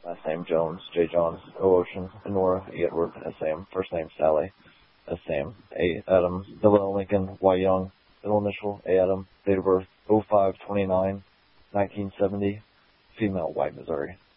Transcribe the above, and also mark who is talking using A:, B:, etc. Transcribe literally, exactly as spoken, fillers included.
A: Last name Jones, J. Johns, O. Ocean, Honora, E. Edward, S. Sam. First name Sally, S. Sam. A. Adam, double L. Lincoln, Y. Young, middle initial, A. Adam. Date of birth, oh five twenty-nine nineteen seventy. Female, white, Missouri.